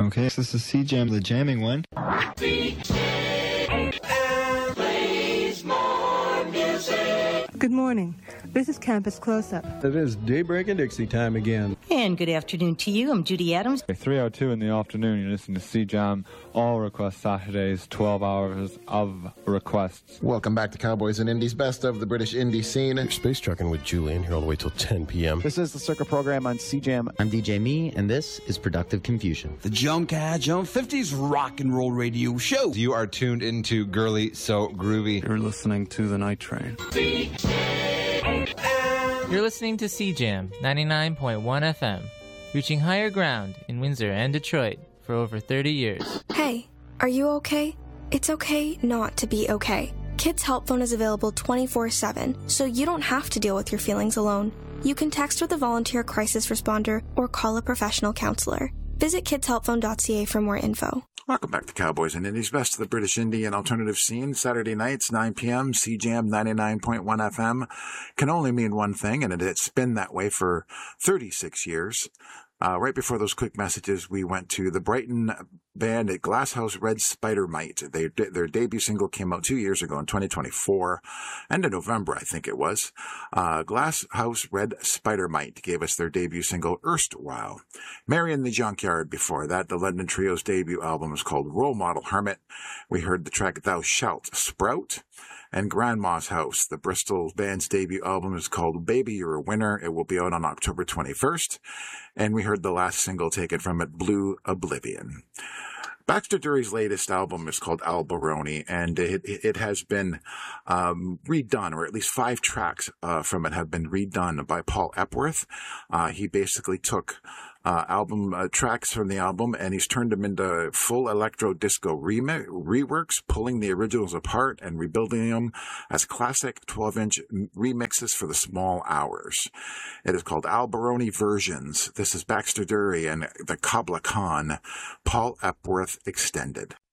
Okay, so this is C-Jam, the jamming one. Good morning. This is Campus Close-Up. It is Daybreak and Dixie time again. And good afternoon to you. I'm Judy Adams. 3:02 in the afternoon, you're listening to C-Jam, all request Saturdays, 12 hours of requests. Welcome back to Cowboys and Indies, best of the British indie scene. You're space trucking with Julian here all the way till 10 p.m. This is the Circa program on C-Jam. I'm DJ Me, and this is Productive Confusion. The Jump 50s rock and roll radio show. You are tuned into Girly So Groovy. You're listening to The Night Train. You're listening to C-Jam 99.1 FM, reaching higher ground in Windsor and Detroit for over 30 years. Hey, are you okay? It's okay not to be okay. Kids Help Phone is available 24/7, so you don't have to deal with your feelings alone. You can text with a volunteer crisis responder or call a professional counselor. Visit kidshelpphone.ca for more info. Welcome back to Cowboys and Indies, best of the British indie and alternative scene. Saturday nights, 9 p.m., C-Jam 99.1 FM can only mean one thing, and it's been that way for 36 years. Right before those quick messages, we went to the Brighton band at Glasshouse Red Spider Mite. Their debut single came out 2 years ago in 2024, end of November, I think it was. Glasshouse Red Spider Mite gave us their debut single, Erstwhile. Mary in the Junkyard before that. The London Trio's debut album is called Role Model Hermit. We heard the track Thou Shalt Sprout. And Grandma's House, the Bristol band's debut album, is called Baby You're a Winner. It will be out on October 21st. And we heard the last single taken from it, Blue Oblivion. Baxter Dury's latest album is called Albaroni, and it has been redone, or at least 5 tracks from it have been redone by Paul Epworth. He basically took album tracks from the album, and he's turned them into full electro disco reworks, pulling the originals apart and rebuilding them as classic 12-inch remixes for the small hours. It is called Albaroni Versions. This is Baxter Dury and the Kabla Khan, Paul Epworth Extended.